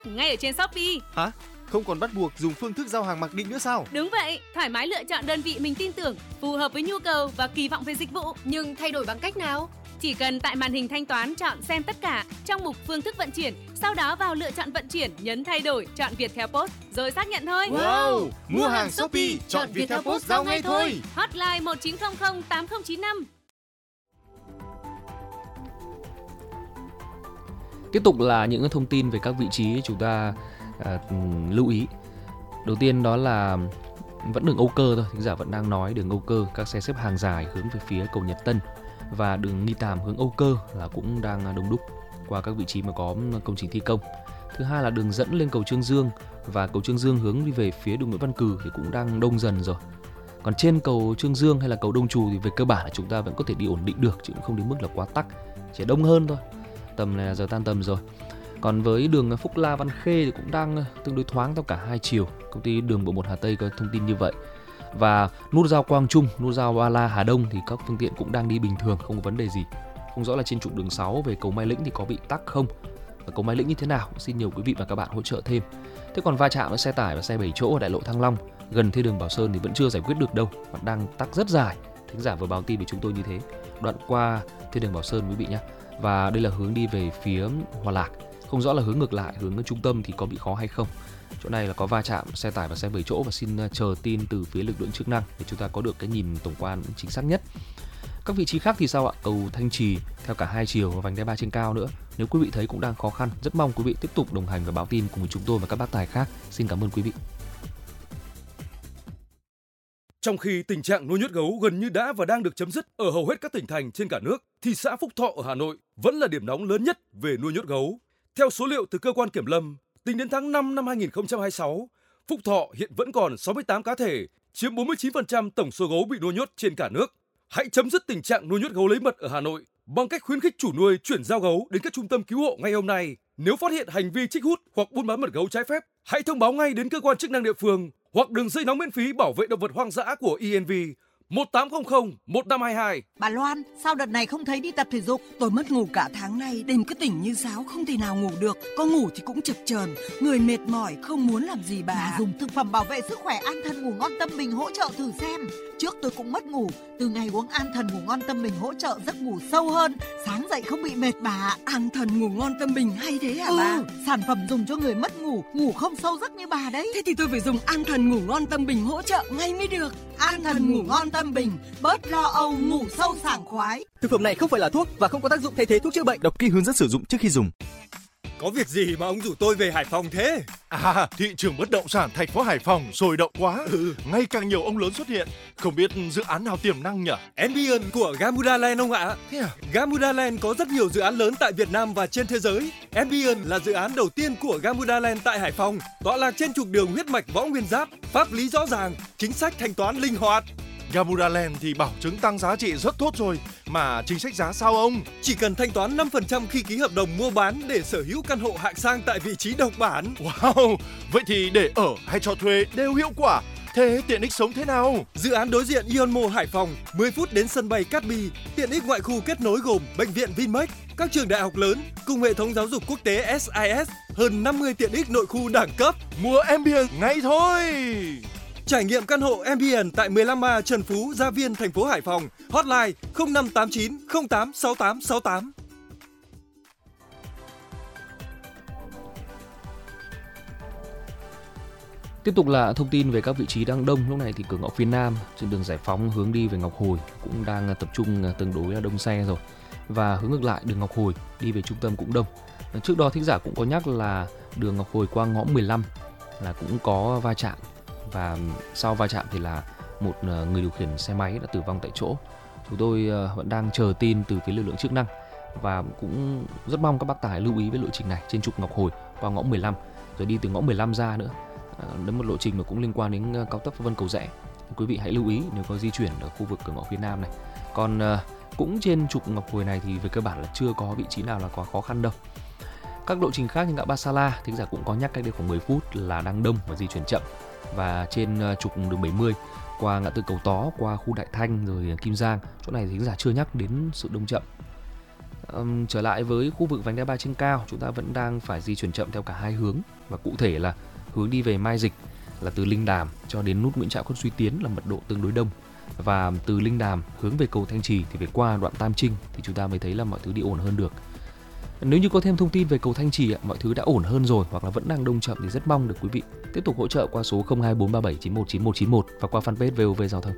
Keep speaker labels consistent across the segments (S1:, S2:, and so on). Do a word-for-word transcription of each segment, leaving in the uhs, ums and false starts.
S1: ngay ở trên Shopee.
S2: Hả? Không còn bắt buộc dùng phương thức giao hàng mặc định nữa sao?
S1: Đúng vậy, thoải mái lựa chọn đơn vị mình tin tưởng, phù hợp với nhu cầu và kỳ vọng về dịch vụ.
S3: Nhưng thay đổi bằng cách nào?
S1: Chỉ cần tại màn hình thanh toán chọn xem tất cả trong mục phương thức vận chuyển, sau đó vào lựa chọn vận chuyển, nhấn thay đổi, chọn Viettel Post rồi xác nhận thôi.
S2: Wow! Mua hàng Shopee, chọn Viettel Post giao ngay thôi.
S1: Hotline một chín không không tám không chín năm.
S4: Tiếp tục là những thông tin về các vị trí chúng ta à, lưu ý. Đầu tiên đó là vẫn đường Âu Cơ thôi, thính giả vẫn đang nói đường Âu Cơ, các xe xếp hàng dài hướng về phía cầu Nhật Tân, và đường Nghi Tàm hướng Âu Cơ là cũng đang đông đúc qua các vị trí mà có công trình thi công. Thứ hai là đường dẫn lên cầu Trương Dương và cầu Trương Dương hướng đi về phía đường Nguyễn Văn Cừ thì cũng đang đông dần rồi. Còn trên cầu Trương Dương hay là cầu Đông Trù thì về cơ bản là chúng ta vẫn có thể đi ổn định được, chứ cũng không đến mức là quá tắc, chỉ đông hơn thôi. Tầm này là giờ tan tầm rồi. Còn với đường Phúc La Văn Khê thì cũng đang tương đối thoáng theo cả hai chiều. Công ty đường bộ một Hà Tây có thông tin như vậy. Và nút giao Quang Trung, nút giao Ba La Hà Đông thì các phương tiện cũng đang đi bình thường, không có vấn đề gì. Không rõ là trên trục đường sáu về cầu Mai Lĩnh thì có bị tắc không, và cầu Mai Lĩnh như thế nào, xin nhiều quý vị và các bạn hỗ trợ thêm. Thế còn va chạm với xe tải và xe bảy chỗ ở đại lộ Thăng Long gần thiên đường Bảo Sơn thì vẫn chưa giải quyết được đâu, và đang tắc rất dài. Thính giả vừa báo tin với chúng tôi như thế, đoạn qua thiên đường Bảo Sơn quý vị nhé. Và đây là hướng đi về phía Hòa Lạc, không rõ là hướng ngược lại, hướng trung tâm thì có bị khó hay không. Chỗ này là có va chạm xe tải và xe bảy chỗ, và xin chờ tin từ phía lực lượng chức năng để chúng ta có được cái nhìn tổng quan chính xác nhất. Các vị trí khác thì sao ạ? Cầu Thanh Trì theo cả hai chiều và vành đai ba trên cao nữa, nếu quý vị thấy cũng đang khó khăn, rất mong quý vị tiếp tục đồng hành và báo tin cùng với chúng tôi và các bác tài khác. Xin cảm ơn quý vị.
S5: Trong khi tình trạng nuôi nhốt gấu gần như đã và đang được chấm dứt ở hầu hết các tỉnh thành trên cả nước, thì xã Phúc Thọ ở Hà Nội vẫn là điểm nóng lớn nhất về nuôi nhốt gấu. Theo số liệu từ cơ quan kiểm lâm, tính đến tháng năm năm hai nghìn không trăm hai mươi sáu, Phúc Thọ hiện vẫn còn sáu mươi tám cá thể, chiếm bốn mươi chín phần trăm tổng số gấu bị nuôi nhốt trên cả nước. Hãy chấm dứt tình trạng nuôi nhốt gấu lấy mật ở Hà Nội bằng cách khuyến khích chủ nuôi chuyển giao gấu đến các trung tâm cứu hộ ngay hôm nay. Nếu phát hiện hành vi trích hút hoặc buôn bán mật gấu trái phép, hãy thông báo ngay đến cơ quan chức năng địa phương hoặc đường dây nóng miễn phí bảo vệ động vật hoang dã của i en vê một tám không không một năm hai hai.
S6: Bà Loan, sao đợt này không thấy đi tập thể dục? Tôi mất ngủ cả tháng nay, đêm cứ tỉnh như sáo, không thể nào ngủ được. Có ngủ thì cũng chập chờn, người mệt mỏi, không muốn làm gì bà.
S7: Bà dùng thực phẩm bảo vệ sức khỏe An Thần Ngủ Ngon Tâm Bình hỗ trợ thử xem. Trước tôi cũng mất ngủ, từ ngày uống An Thần Ngủ Ngon Tâm Bình hỗ trợ giấc ngủ sâu hơn, sáng dậy không bị mệt bà.
S6: An Thần Ngủ Ngon Tâm Bình hay thế hả
S7: ừ,
S6: bà?
S7: Sản phẩm dùng cho người mất ngủ, ngủ không sâu giấc như bà đấy.
S6: Thế thì tôi phải dùng An Thần Ngủ Ngon Tâm Bình hỗ trợ ngay mới được.
S7: An Thần Ngủ Ngon Tâm Bình, bớt lo âu, ngủ sâu sảng khoái.
S8: Thực phẩm này không phải là thuốc và không có tác dụng thay thế thuốc chữa bệnh.
S9: Đọc kỹ hướng dẫn sử dụng trước khi dùng.
S10: Có việc gì mà ông rủ tôi về Hải Phòng thế?
S11: À, thị trường bất động sản thành phố Hải Phòng sôi động quá. Ừ. Ngày càng nhiều ông lớn xuất hiện. Không biết dự án nào tiềm năng nhỉ?
S10: Ambience của Gamuda Land ông ạ.
S11: Thế à?
S10: Gamuda Land có rất nhiều dự án lớn tại Việt Nam và trên thế giới. Ambience là dự án đầu tiên của Gamuda Land tại Hải Phòng, tọa lạc trên trục đường huyết mạch Võ Nguyên Giáp, pháp lý rõ ràng, chính sách thanh toán linh hoạt.
S11: Gamuda Land thì bảo chứng tăng giá trị rất tốt rồi, mà chính sách giá sao ông?
S10: Chỉ cần thanh toán năm phần trăm khi ký hợp đồng mua bán để sở hữu căn hộ hạng sang tại vị trí độc bản.
S11: Wow, vậy thì để ở hay cho thuê đều hiệu quả. Thế tiện ích sống thế nào?
S10: Dự án đối diện Ion Mall Hải Phòng, mười phút đến sân bay Cát Bi, tiện ích ngoại khu kết nối gồm bệnh viện Vinmec, các trường đại học lớn cùng hệ thống giáo dục quốc tế ét i ét, hơn năm mươi tiện ích nội khu đẳng cấp.
S11: Mua Ambience ngay thôi.
S10: Trải nghiệm căn hộ Ambience tại mười lăm A Trần Phú, Gia Viên, thành phố Hải Phòng. Hotline không năm tám chín không tám sáu tám sáu tám.
S4: Tiếp tục là thông tin về các vị trí đang đông. Lúc này thì cửa ngõ phía Nam trên đường Giải Phóng hướng đi về Ngọc Hồi cũng đang tập trung tương đối là đông xe rồi. Và hướng ngược lại đường Ngọc Hồi đi về trung tâm cũng đông. Trước đó thính giả cũng có nhắc là đường Ngọc Hồi qua ngõ mười lăm là cũng có va chạm. Và sau va chạm thì là một người điều khiển xe máy đã tử vong tại chỗ. Chúng tôi vẫn đang chờ tin từ phía lực lượng chức năng và cũng rất mong các bác tài lưu ý với lộ trình này trên trục Ngọc Hồi qua ngõ mười lăm rồi đi từ ngõ mười lăm ra nữa. Đến một lộ trình mà cũng liên quan đến cao tốc Pháp Vân Cầu Giẽ. Quý vị hãy lưu ý nếu có di chuyển ở khu vực cửa ngõ phía Nam này. Còn cũng trên trục Ngọc Hồi này thì về cơ bản là chưa có vị trí nào là quá khó khăn đâu. Các lộ trình khác như ngã ba Sa La, thính giả cũng có nhắc cách đây khoảng mười phút là đang đông và di chuyển chậm. Và trên trục đường bảy mươi qua ngã tư Cầu Tó, qua khu Đại Thanh rồi Kim Giang, chỗ này thính giả chưa nhắc đến sự đông chậm. Um, trở lại với khu vực vành đai ba trên cao, chúng ta vẫn đang phải di chuyển chậm theo cả hai hướng, và cụ thể là hướng đi về Mai Dịch là từ Linh Đàm cho đến nút Nguyễn Trãi Khuất Duy Tiến là mật độ tương đối đông, và từ Linh Đàm hướng về cầu Thanh Trì thì phải qua đoạn Tam Trinh thì chúng ta mới thấy là mọi thứ đi ổn hơn được. Nếu như có thêm thông tin về cầu Thanh Trì, mọi thứ đã ổn hơn rồi hoặc là vẫn đang đông chậm thì rất mong được quý vị tiếp tục hỗ trợ qua số không hai bốn ba bảy chín một chín một chín một và qua fanpage vê o vê Giao thông.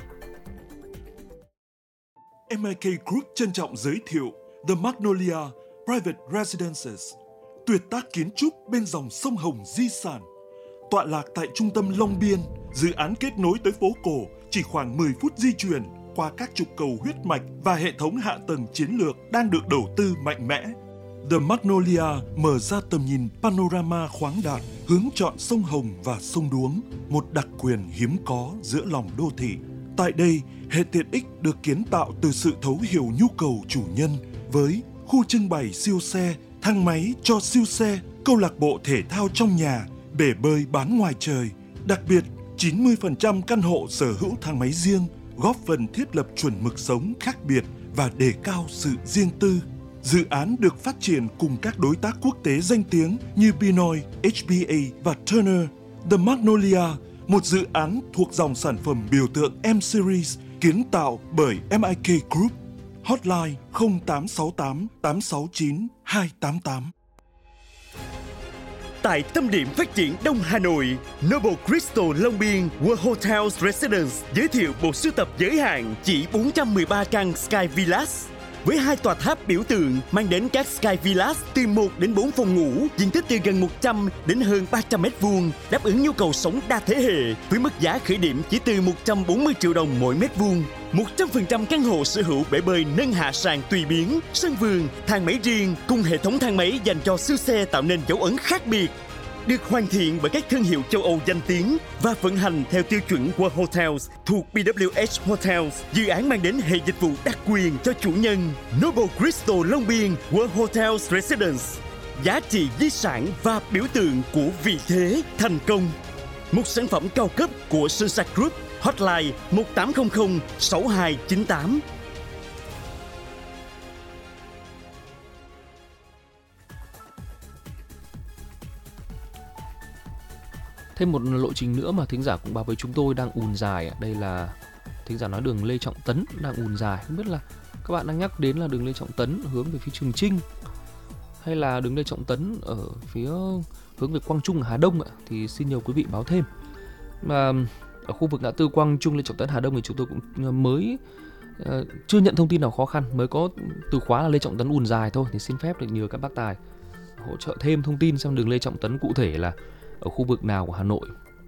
S3: em i ca Group trân trọng giới thiệu The Magnolia Private Residences, tuyệt tác kiến trúc bên dòng sông Hồng di sản. Tọa lạc tại trung tâm Long Biên, dự án kết nối tới phố cổ chỉ khoảng mười phút di chuyển qua các trục cầu huyết mạch và hệ thống hạ tầng chiến lược đang được đầu tư mạnh mẽ. The Magnolia mở ra tầm nhìn panorama khoáng đạt, hướng chọn sông Hồng và sông Đuống, một đặc quyền hiếm có giữa lòng đô thị. Tại đây, hệ tiện ích được kiến tạo từ sự thấu hiểu nhu cầu chủ nhân với khu trưng bày siêu xe, thang máy cho siêu xe, câu lạc bộ thể thao trong nhà, bể bơi bán ngoài trời. Đặc biệt, chín mươi phần trăm căn hộ sở hữu thang máy riêng, góp phần thiết lập chuẩn mực sống khác biệt và đề cao sự riêng tư. Dự án được phát triển cùng các đối tác quốc tế danh tiếng như Pinoy, hát bê a và Turner. The Magnolia, một dự án thuộc dòng sản phẩm biểu tượng M-Series kiến tạo bởi em i ca Group. Hotline không tám sáu tám tám sáu chín hai tám tám.
S9: Tại tâm điểm phát triển Đông Hà Nội, Noble Crystal Long Biên World Hotels Residence giới thiệu bộ sưu tập giới hạn chỉ bốn trăm mười ba căn Sky Villas. Với hai tòa tháp biểu tượng mang đến các Sky Villas từ một đến bốn phòng ngủ, diện tích từ gần một trăm đến hơn ba trăm mét vuông, đáp ứng nhu cầu sống đa thế hệ với mức giá khởi điểm chỉ từ một trăm bốn mươi triệu đồng mỗi mét vuông. một trăm phần trăm căn hộ sở hữu bể bơi nâng hạ sàn tùy biến, sân vườn, thang máy riêng cùng hệ thống thang máy dành cho siêu xe tạo nên dấu ấn khác biệt. Được hoàn thiện bởi các thương hiệu châu Âu danh tiếng và vận hành theo tiêu chuẩn World Hotels thuộc bê vê kép hát Hotels, dự án mang đến hệ dịch vụ đặc quyền cho chủ nhân. Noble Crystal Long Biên World Hotels Residence, giá trị di sản và biểu tượng của vị thế thành công. Một sản phẩm cao cấp của Sunshine Group. Hotline một tám không không sáu hai chín tám.
S4: Thêm một lộ trình nữa mà thính giả cũng báo với chúng tôi đang ùn dài. Đây là thính giả nói đường Lê Trọng Tấn đang ùn dài. Không biết là các bạn đang nhắc đến là đường Lê Trọng Tấn hướng về phía Trường Chinh hay là đường Lê Trọng Tấn ở phía hướng về Quang Trung Hà Đông ạ, thì xin nhờ quý vị báo thêm. Mà ở khu vực ngã tư Quang Trung Lê Trọng Tấn Hà Đông thì chúng tôi cũng mới uh, chưa nhận thông tin nào khó khăn, mới có từ khóa là Lê Trọng Tấn ùn dài thôi, thì xin phép được nhờ các bác tài hỗ trợ thêm thông tin xem đường Lê Trọng Tấn cụ thể là ở khu vực nào của Hà Nội.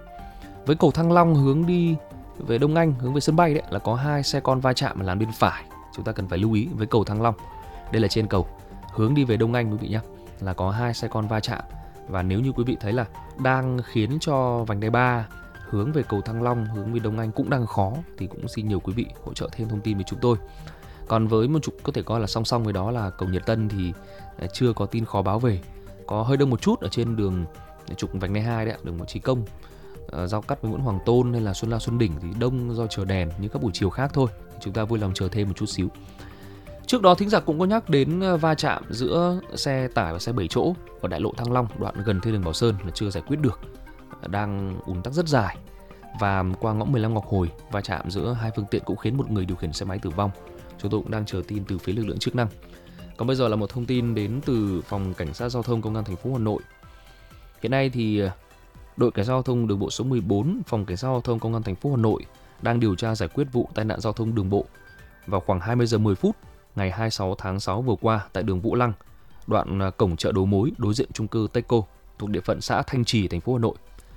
S4: Với cầu Thăng Long hướng đi về Đông Anh, hướng về sân bay đấy, là có hai xe con va chạm ở làn bên phải. Chúng ta cần phải lưu ý với cầu Thăng Long. Đây là trên cầu hướng đi về Đông Anh quý vị nhé, là có hai xe con va chạm. Và nếu như quý vị thấy là đang khiến cho vành đai ba hướng về cầu Thăng Long, hướng về Đông Anh cũng đang khó, thì cũng xin nhiều quý vị hỗ trợ thêm thông tin với chúng tôi. Còn với một trục có thể coi là song song với đó là cầu Nhật Tân thì chưa có tin khó báo về. Có hơi đông một chút ở trên đường trục vành đai hai đấy, đường Nguyễn Chí Công, uh, giao cắt với Nguyễn Hoàng Tôn hay là Xuân La Xuân Đỉnh thì đông do chờ đèn như các buổi chiều khác thôi. Chúng ta vui lòng chờ thêm một chút xíu. Trước đó thính giả cũng có nhắc đến va chạm giữa xe tải và xe bảy chỗ ở đại lộ Thăng Long, đoạn gần thiên đường Bảo Sơn là chưa giải quyết được, đang ùn tắc rất dài. Và qua ngõ mười lăm Ngọc Hồi, va chạm giữa hai phương tiện cũng khiến một người điều khiển xe máy tử vong. Chúng tôi cũng đang chờ tin từ phía lực lượng chức năng. Còn bây giờ là một thông tin đến từ phòng cảnh sát giao thông công an thành phố Hà Nội. Hiện nay thì đội cảnh sát giao thông đường bộ số mười bốn, phòng cảnh sát giao thông công an thành phố Hà Nội đang điều tra giải quyết vụ tai nạn giao thông đường bộ vào khoảng hai mươi giờ mười phút ngày hai mươi sáu tháng sáu vừa qua tại đường Vũ Lăng, đoạn cổng chợ Đầu Mối đối diện chung cư Techco thuộc địa phận xã Thanh Trì, thành phố Hà Nội.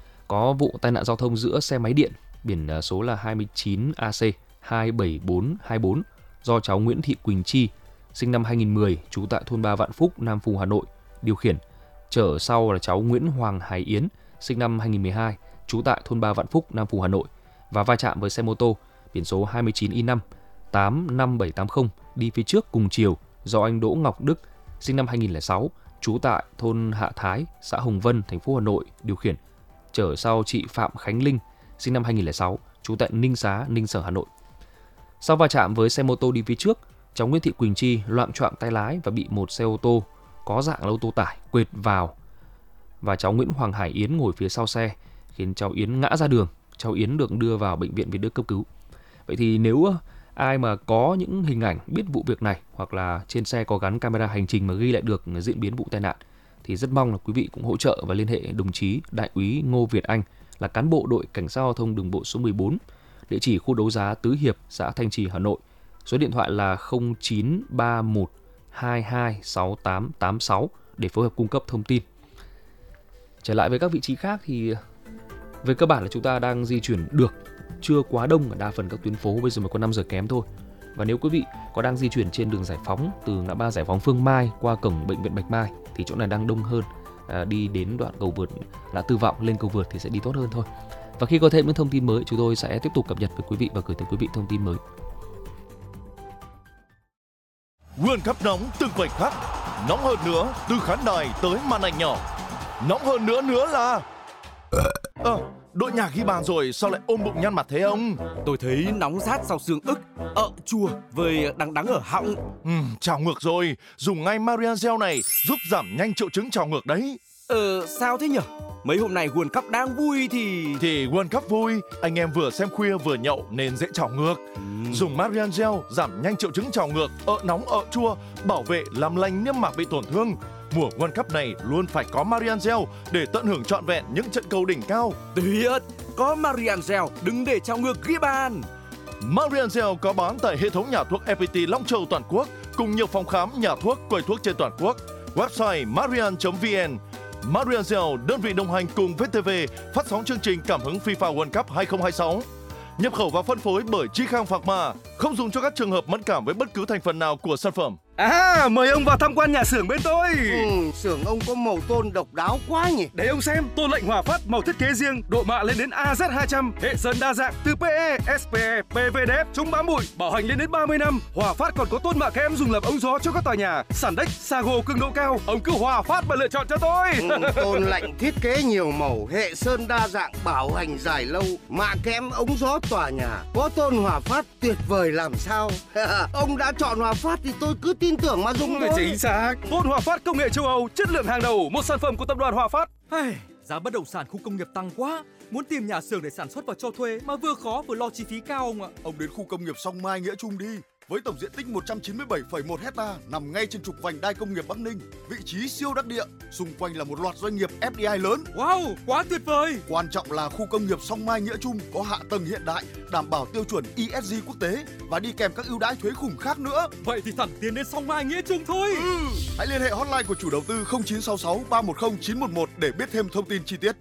S4: Có vụ tai nạn giao thông giữa xe máy điện biển số là hai chín A C hai bảy bốn hai bốn do cháu Nguyễn Thị Quỳnh Chi, sinh năm hai nghìn mười, trú tại thôn Ba Vạn Phúc, Nam Phù, Hà Nội điều khiển. Chở sau là cháu Nguyễn Hoàng Hải Yến, sinh năm hai nghìn mười hai, trú tại thôn Ba Vạn Phúc, Nam Phù, Hà Nội và va chạm với xe mô tô biển số hai chín I năm tám năm bảy tám không đi phía trước cùng chiều do anh Đỗ Ngọc Đức, sinh năm hai nghìn lẻ sáu, trú tại thôn Hạ Thái, xã Hồng Vân, thành phố Hà Nội điều khiển. Chở sau chị Phạm Khánh Linh, sinh năm hai nghìn lẻ sáu, trú tại Ninh Xá, Ninh Sở, Hà Nội. Sau va chạm với xe mô tô đi phía trước, cháu Nguyễn Thị Quỳnh Chi loạng choạng tay lái và bị một xe ô tô có dạng là ô tô tải quệt vào, và cháu Nguyễn Hoàng Hải Yến ngồi phía sau xe khiến cháu Yến ngã ra đường. Cháu Yến được đưa vào bệnh viện Việt Đức cấp cứu. Vậy thì nếu ai mà có những hình ảnh biết vụ việc này, hoặc là trên xe có gắn camera hành trình mà ghi lại được diễn biến vụ tai nạn, thì rất mong là quý vị cũng hỗ trợ và liên hệ đồng chí Đại úy Ngô Việt Anh, là cán bộ đội Cảnh sát giao thông đường bộ số mười bốn, địa chỉ khu đấu giá Tứ Hiệp, xã Thanh Trì, Hà Nội. Số điện thoại là không chín ba một hai hai sáu tám tám sáu để phối hợp cung cấp thông tin. Trở lại với các vị trí khác thì về cơ bản là chúng ta đang di chuyển được, chưa quá đông ở đa phần các tuyến phố, bây giờ mới có năm giờ kém thôi. Và nếu quý vị có đang di chuyển trên đường Giải Phóng từ ngã ba Giải Phóng Phương Mai qua cổng bệnh viện Bạch Mai thì chỗ này đang đông hơn. À, đi đến đoạn cầu vượt Lã Tư Vọng lên cầu vượt thì sẽ đi tốt hơn thôi. Và khi có thêm những thông tin mới, chúng tôi sẽ tiếp tục cập nhật với quý vị và gửi tới quý vị thông tin mới.
S11: World Cup nóng từng khoảnh khắc, nóng hơn nữa từ khán đài tới màn ảnh nhỏ. Nóng hơn nữa nữa là Ờ, à, đội nhà ghi bàn rồi sao lại ôm bụng nhăn mặt thế ông?
S10: Tôi thấy nóng rát sau xương ức, ợ chua với đắng đắng ở họng.
S11: Ừ, trào ngược rồi, dùng ngay Marian Gel này giúp giảm nhanh triệu chứng trào ngược đấy.
S10: Ờ, sao thế nhỉ? Mấy hôm nay World Cup đang vui thì...
S11: Thì World Cup vui, anh em vừa xem khuya vừa nhậu nên dễ trào ngược. Ừ. Dùng Marian Gel giảm nhanh triệu chứng trào ngược, ợ nóng ợ chua, bảo vệ làm lành niêm mạc bị tổn thương. Mùa World Cup này luôn phải có Marian Gel để tận hưởng trọn vẹn những trận cầu đỉnh cao.
S10: Tuyệt, có Marian Gel, đừng để trào ngược ghi bàn.
S11: Marian Gel có bán tại hệ thống nhà thuốc ép pê tê Long Châu toàn quốc, cùng nhiều phòng khám, nhà thuốc, quầy thuốc trên toàn quốc. Website marian chấm vn. Marian Gel, đơn vị đồng hành cùng vê tê vê phát sóng chương trình cảm hứng FIFA World Cup hai không hai sáu. Nhập khẩu và phân phối bởi Chi Khang Pharma, không dùng cho các trường hợp mẫn cảm với bất cứ thành phần nào của sản phẩm.
S10: À, mời ông vào tham quan nhà xưởng bên tôi.
S12: Ừ, xưởng ông có màu tôn độc đáo quá nhỉ.
S10: Để ông xem, tôn lệnh Hòa Phát màu thiết kế riêng, độ mạ lên đến a zét hai trăm, hệ sơn đa dạng từ pê e, ét pê e, pê vê đê ép, chống bám bụi, bảo hành lên đến ba mươi năm. Hòa Phát còn có tôn mạ kẽm dùng làm ống gió cho các tòa nhà, sàn đếch, Sago cường độ cao. Ông cứ Hòa Phát mà lựa chọn cho tôi.
S12: Ừ, tôn lệnh thiết kế nhiều màu, hệ sơn đa dạng, bảo hành dài lâu, mạ kẽm ống gió tòa nhà. Có tôn Hòa Phát tuyệt vời làm sao. Ông đã chọn Hòa Phát thì tôi cứ tin tưởng mà dùng thôi.
S10: Chính xác. Tôn Hòa Phát công nghệ châu Âu, chất lượng hàng đầu, một sản phẩm của tập đoàn Hòa Phát.
S8: Hey, giá bất động sản khu công nghiệp tăng quá, muốn tìm nhà xưởng để sản xuất và cho thuê mà vừa khó vừa lo chi phí cao ông ạ.
S2: Ông đến khu công nghiệp Song Mai Nghĩa Trung đi. Với tổng diện tích một trăm chín mươi bảy phẩy một hecta nằm ngay trên trục vành đai công nghiệp Bắc Ninh, vị trí siêu đắc địa, xung quanh là một loạt doanh nghiệp ép đê i lớn.
S8: Wow, quá tuyệt vời!
S2: Quan trọng là khu công nghiệp Song Mai Nghĩa Trung có hạ tầng hiện đại, đảm bảo tiêu chuẩn e ét giê quốc tế và đi kèm các ưu đãi thuế khủng khác nữa.
S8: Vậy thì thẳng tiến đến Song Mai Nghĩa Trung thôi.
S2: Ừ. Hãy liên hệ hotline của chủ đầu tư không chín sáu sáu ba một không chín một một để biết thêm thông tin chi tiết.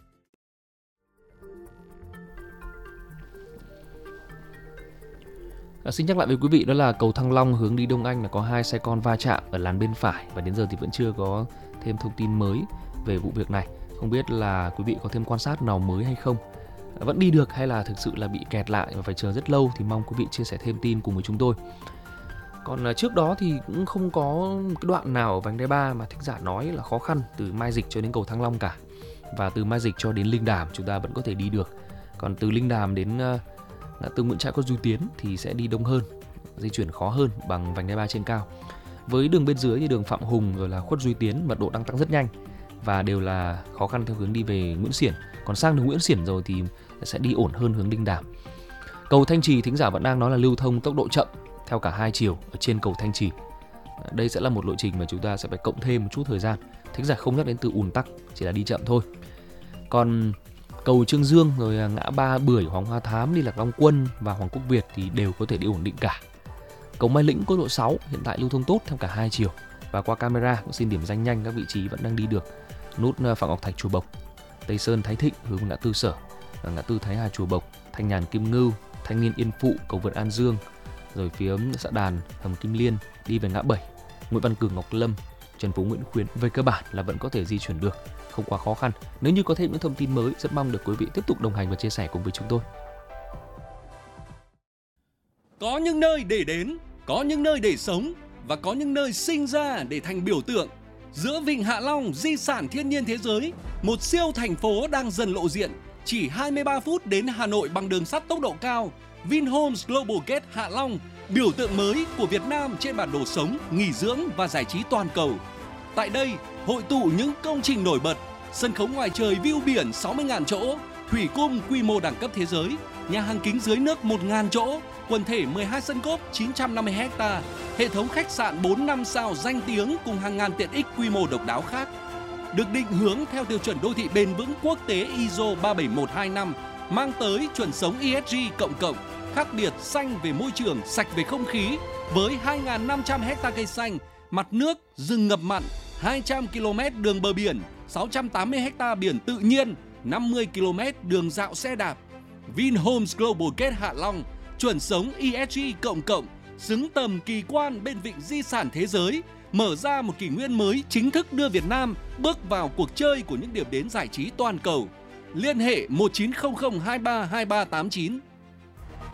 S4: À, xin nhắc lại với quý vị đó là cầu Thăng Long hướng đi Đông Anh là có hai xe con va chạm ở làn bên phải, và đến giờ thì vẫn chưa có thêm thông tin mới về vụ việc này. Không biết là quý vị có thêm quan sát nào mới hay không, à, vẫn đi được hay là thực sự là bị kẹt lại và phải chờ rất lâu, thì mong quý vị chia sẻ thêm tin cùng với chúng tôi. Còn à, trước đó thì cũng không có cái đoạn nào ở vành đai ba mà thính giả nói là khó khăn từ Mai Dịch cho đến cầu Thăng Long cả, và từ Mai Dịch cho đến Linh Đàm chúng ta vẫn có thể đi được. Còn từ Linh Đàm đến uh, ngã tư Nguyễn Trãi Quất Duy Tiến thì sẽ đi đông hơn, di chuyển khó hơn bằng vành đai ba trên cao. Với đường bên dưới như đường Phạm Hùng rồi là Khuất Duy Tiến, mật độ đang tăng rất nhanh và đều là khó khăn theo hướng đi về Nguyễn Xiển. Còn sang đường Nguyễn Xiển rồi thì sẽ đi ổn hơn hướng Linh Đàm. Cầu Thanh Trì thính giả vẫn đang nói là lưu thông tốc độ chậm theo cả hai chiều ở trên cầu Thanh Trì. Đây sẽ là một lộ trình mà chúng ta sẽ phải cộng thêm một chút thời gian. Thính giả không nhắc đến từ ùn tắc, chỉ là đi chậm thôi. Còn cầu Trương Dương rồi ngã ba Bưởi, Hoàng Hoa Thám, đi Lạc Long Quân và Hoàng Quốc Việt thì đều có thể đi ổn định cả. Cầu Mai Lĩnh quốc lộ sáu hiện tại lưu thông tốt theo cả hai chiều, và qua camera cũng xin điểm danh nhanh các vị trí vẫn đang đi được. Nút Phạm Ngọc Thạch Chùa Bộc, Tây Sơn Thái Thịnh hướng ngã tư Sở, ngã tư Thái Hà Chùa Bộc, Thanh Nhàn Kim Ngưu, Thanh Niên Yên Phụ, cầu vượt An Dương, rồi phía xã Đàn hầm Kim Liên đi về ngã bảy, Nguyễn Văn Cử Ngọc Lâm, Trần Phú Nguyễn Khuyến. Về cơ bản là vẫn có thể di chuyển được, không quá khó khăn. Nếu như có thêm những thông tin mới, rất mong được quý vị tiếp tục đồng hành và chia sẻ cùng với chúng tôi.
S13: Có những nơi để đến, có những nơi để sống và có những nơi sinh ra để thành biểu tượng. Giữa Vịnh Hạ Long, di sản thiên nhiên thế giới, một siêu thành phố đang dần lộ diện. Chỉ hai mươi ba phút đến Hà Nội bằng đường sắt tốc độ cao. Vinhomes Global Gate Hạ Long biểu tượng mới của Việt Nam trên bản đồ sống, nghỉ dưỡng và giải trí toàn cầu. Tại đây, hội tụ những công trình nổi bật, sân khấu ngoài trời view biển sáu mươi nghìn chỗ, thủy cung quy mô đẳng cấp thế giới, nhà hàng kính dưới nước một nghìn chỗ, quần thể mười hai sân golf chín trăm năm mươi héc ta, hệ thống khách sạn bốn năm sao danh tiếng cùng hàng ngàn tiện ích quy mô độc đáo khác. Được định hướng theo tiêu chuẩn đô thị bền vững quốc tế i ét o ba bảy một hai năm, mang tới chuẩn sống e ét giê cộng cộng, khác biệt xanh về môi trường, sạch về không khí, với hai nghìn năm trăm héc ta cây xanh, mặt nước, rừng ngập mặn, hai trăm ki lô mét đường bờ biển, sáu trăm tám mươi héc ta biển tự nhiên, năm mươi ki lô mét đường dạo xe đạp. Vinhomes Global Gate Hạ Long, chuẩn sống e ét giê cộng cộng, xứng tầm kỳ quan bên vịnh di sản thế giới, mở ra một kỷ nguyên mới chính thức đưa Việt Nam bước vào cuộc chơi của những điểm đến giải trí toàn cầu. Liên hệ một chín không không hai ba hai ba tám chín.